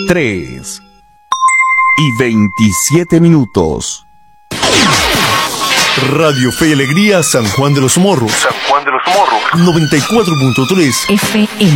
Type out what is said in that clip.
3:27. Radio Fe y Alegría San Juan de los Morros. 94.3 FM.